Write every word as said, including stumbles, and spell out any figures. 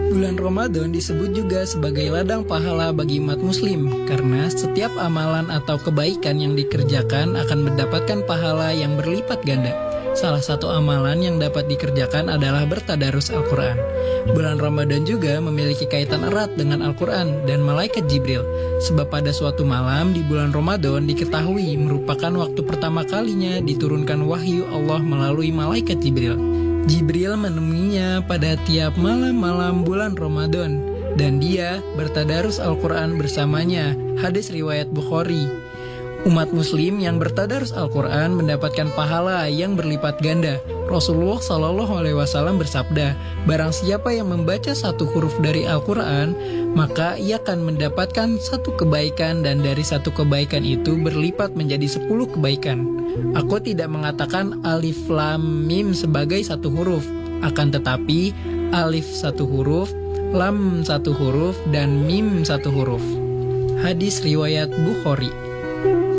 Bulan Ramadan disebut juga sebagai ladang pahala bagi umat muslim karena setiap amalan atau kebaikan yang dikerjakan akan mendapatkan pahala yang berlipat ganda. Salah satu amalan yang dapat dikerjakan adalah bertadarus Al-Quran. Bulan Ramadan juga memiliki kaitan erat dengan Al-Quran dan malaikat Jibril. Sebab pada suatu malam di bulan Ramadan diketahui merupakan waktu pertama kalinya diturunkan wahyu Allah melalui malaikat Jibril. Jibril menemuinya pada tiap malam-malam bulan Ramadan dan dia bertadarus Al-Quran bersamanya. Hadis riwayat Bukhari. Umat muslim yang bertadarus Al-Quran mendapatkan pahala yang berlipat ganda. Rasulullah Shallallahu Alaihi Wasallam bersabda, barang siapa yang membaca satu huruf dari Al-Quran, maka ia akan mendapatkan satu kebaikan dan dari satu kebaikan itu berlipat menjadi sepuluh kebaikan. Aku tidak mengatakan alif lam mim sebagai satu huruf, akan tetapi alif satu huruf, lam satu huruf, dan mim satu huruf. Hadis riwayat Bukhari.